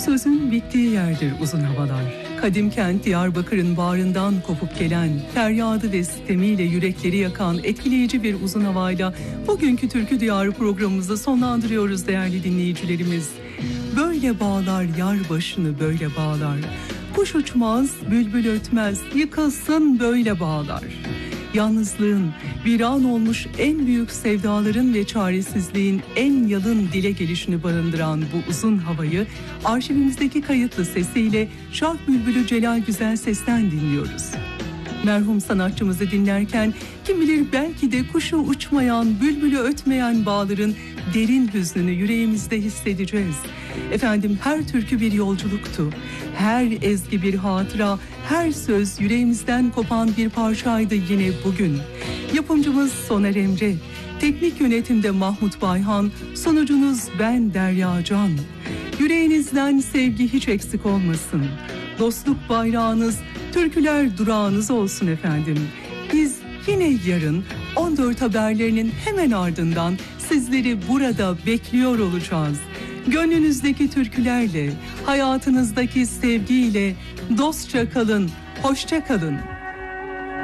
Sözün bittiği yerdir uzun havalar. Kadim kent Diyarbakır'ın bağrından kopup gelen, feryadı ve sistemiyle yürekleri yakan etkileyici bir uzun havayla bugünkü Türkü Diyarı programımızı sonlandırıyoruz değerli dinleyicilerimiz. Böyle bağlar yar başını böyle bağlar. Kuş uçmaz, bülbül ötmez, yıkılsın böyle bağlar. Yalnızlığın, viran olmuş en büyük sevdaların ve çaresizliğin en yalın dile gelişini barındıran bu uzun havayı arşivimizdeki kayıtlı sesiyle Şark Bülbülü Celal Güzelses'ten dinliyoruz. Merhum sanatçımızı dinlerken kim bilir belki de kuşu uçmayan, bülbülü ötmeyen bağların derin hüznünü yüreğimizde hissedeceğiz. Efendim her türkü bir yolculuktu. Her ezgi bir hatıra, her söz yüreğimizden kopan bir parçaydı yine bugün. Yapımcımız Soner Emre, teknik yönetimde Mahmut Bayhan, sonucunuz ben Derya Can. Yüreğinizden sevgi hiç eksik olmasın. Dostluk bayrağınız, türküler durağınız olsun efendim. Biz yine yarın 14 haberlerinin hemen ardından sizleri burada bekliyor olacağız. Gönlünüzdeki türkülerle, hayatınızdaki sevgiyle dostça kalın, hoşça kalın.